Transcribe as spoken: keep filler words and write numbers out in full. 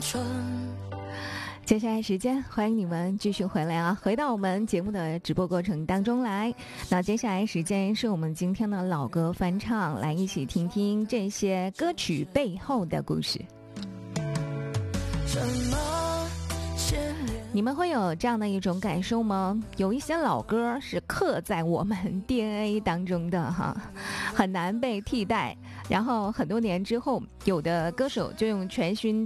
接下来时间，欢迎你们继续回来啊，回到我们节目的直播过程当中来。那接下来时间是我们今天的老歌翻唱，来一起听听这些歌曲背后的故事。你们会有这样的一种感受吗？有一些老歌是刻在我们 D N A 当中的哈，很难被替代。然后很多年之后，有的歌手就用全新